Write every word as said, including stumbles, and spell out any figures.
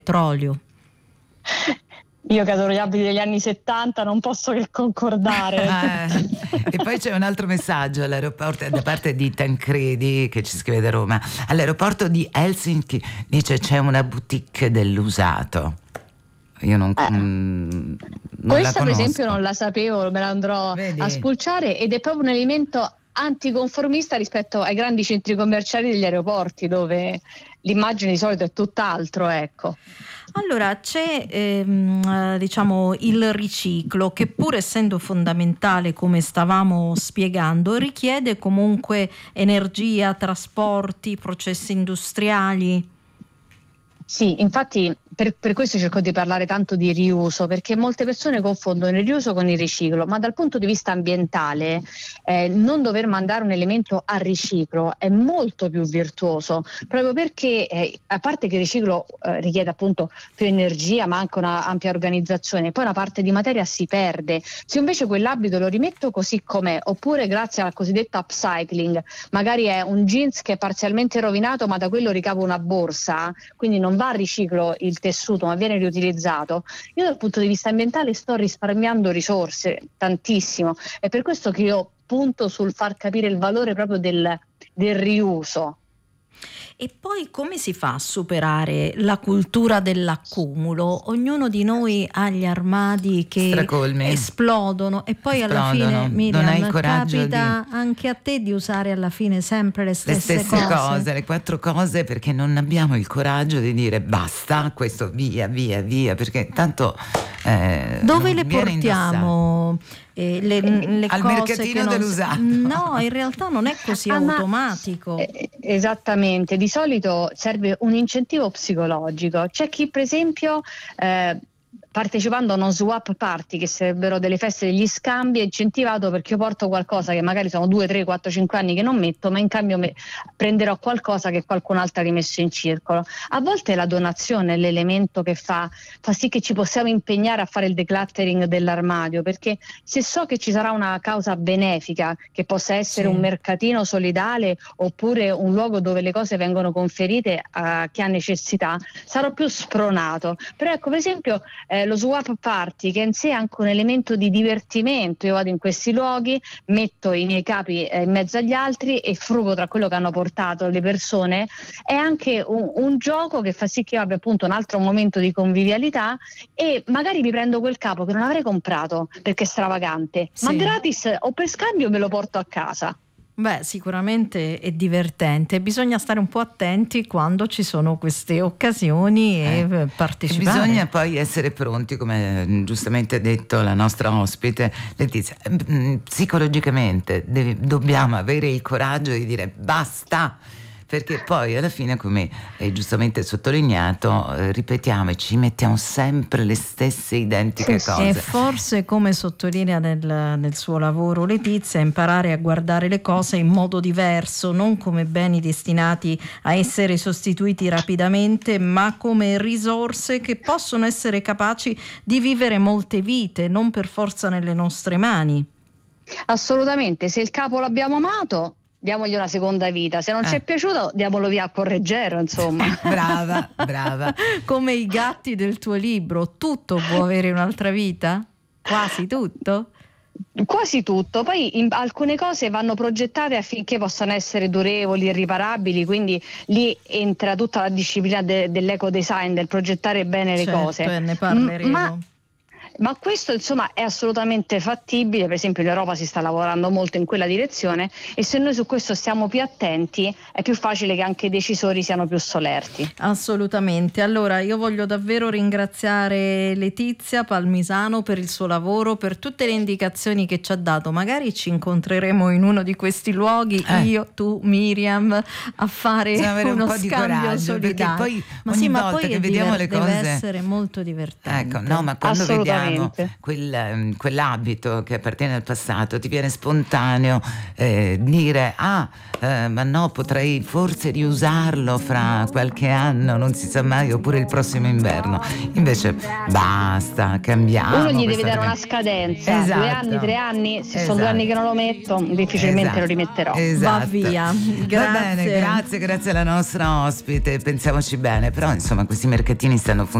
petrolio. Io che adoro gli abiti degli anni settanta non posso che concordare. Eh, e poi c'è un altro messaggio all'aeroporto da parte di Tancredi che ci scrive da Roma. All'aeroporto di Helsinki dice c'è una boutique dell'usato. Io non, Eh. mm, non Questa la per conosco. esempio non la sapevo, me la andrò Vedi? a spulciare, ed è proprio un elemento anticonformista rispetto ai grandi centri commerciali degli aeroporti, dove l'immagine di solito è tutt'altro, ecco. Allora c'è ehm, eh, diciamo il riciclo, che pur essendo fondamentale, come stavamo spiegando, richiede comunque energia, trasporti, processi industriali. Sì, infatti per, per questo cerco di parlare tanto di riuso, perché molte persone confondono il riuso con il riciclo, ma dal punto di vista ambientale eh, non dover mandare un elemento a riciclo è molto più virtuoso, proprio perché eh, a parte che il riciclo eh, richiede appunto più energia, ma anche una ampia organizzazione, poi una parte di materia si perde. Se invece quell'abito lo rimetto così com'è, oppure grazie al cosiddetto upcycling, magari è un jeans che è parzialmente rovinato ma da quello ricavo una borsa, quindi non va a riciclo il tessuto ma viene riutilizzato, io dal punto di vista ambientale sto risparmiando risorse tantissimo. È per questo che io punto sul far capire il valore proprio del, del riuso. E poi come si fa a superare la cultura dell'accumulo? Ognuno di noi ha gli armadi che Stracolmi. esplodono e poi alla Esplodono. fine, Miriam, Non hai il coraggio capita anche a te di usare alla fine sempre le le stesse, stesse cose. le quattro cose, perché non abbiamo il coraggio di dire basta, questo via, via, via, perché tanto eh, Dove non le viene portiamo? Eh, le, le Al cose mercatino che non dell'usato. No, in realtà non è così Ah, ma- automatico. eh, esattamente, di solito serve un incentivo psicologico. C'è chi per esempio eh, partecipando a uno swap party, che sarebbero delle feste degli scambi, è incentivato perché io porto qualcosa che magari sono due, tre, quattro, cinque anni che non metto, ma in cambio me- prenderò qualcosa che qualcun altro ha rimesso in circolo. A volte la donazione è l'elemento che fa, fa sì che ci possiamo impegnare a fare il decluttering dell'armadio, perché se so che ci sarà una causa benefica, che possa essere Sì. un mercatino solidale oppure un luogo dove le cose vengono conferite a chi ha necessità, sarò più spronato. Però ecco, per esempio eh, lo swap party, che in sé è anche un elemento di divertimento. Io vado in questi luoghi, metto i miei capi eh, in mezzo agli altri e frugo tra quello che hanno portato le persone. È anche un, un gioco che fa sì che io abbia appunto un altro momento di convivialità, e magari mi prendo quel capo che non avrei comprato perché è stravagante, ma Sì. gratis o per scambio me lo porto a casa. Beh, sicuramente è divertente, bisogna stare un po' attenti quando ci sono queste occasioni e Eh, partecipare. Bisogna poi essere pronti, come giustamente ha detto la nostra ospite Letizia, mm, psicologicamente devi- dobbiamo avere il coraggio di dire basta, perché poi alla fine, come è giustamente sottolineato, eh, ripetiamo e ci mettiamo sempre le stesse identiche Sì, sì. cose. E forse, come sottolinea nel, nel suo lavoro Letizia, imparare a guardare le cose in modo diverso, non come beni destinati a essere sostituiti rapidamente, ma come risorse che possono essere capaci di vivere molte vite, non per forza nelle nostre mani. Assolutamente, se il capo l'abbiamo amato, diamogli una seconda vita, se non Eh. ci è piaciuto diamolo via a Correggero, insomma. Brava, brava. Come i gatti del tuo libro, tutto può avere un'altra vita? Quasi tutto? Quasi tutto, poi in, alcune cose vanno progettate affinché possano essere durevoli, irriparabili, quindi lì entra tutta la disciplina de, dell'eco design, del progettare bene le Certo, cose. e ne parleremo. M- ma Ma questo insomma è assolutamente fattibile, per esempio in Europa si sta lavorando molto in quella direzione, e se noi su questo stiamo più attenti è più facile che anche i decisori siano più solerti. Assolutamente. Allora io voglio davvero ringraziare Letizia Palmisano per il suo lavoro, per tutte le indicazioni che ci ha dato. Magari ci incontreremo in uno di questi luoghi, Eh. io, tu, Miriam, a fare Bisogna avere uno un po' di scambio coraggio, perché solidario. poi ma ogni sì, ma volta poi che è vediamo diver- le deve cose, essere molto divertente. ecco, no, ma quando Assolutamente. vediamo Assolutamente. quel, quell'abito che appartiene al passato, ti viene spontaneo eh, dire ah eh, ma no, potrei forse riusarlo fra qualche anno, non si sa mai, oppure il prossimo inverno. Invece basta, cambiamo. Uno gli deve questa dare una dimen- scadenza, Esatto. due anni, tre anni, se sono Esatto. due anni che non lo metto difficilmente Esatto. lo rimetterò. Esatto. Va via. Va Grazie. bene, grazie, grazie alla nostra ospite, pensiamoci bene, però insomma questi mercatini stanno funzionando.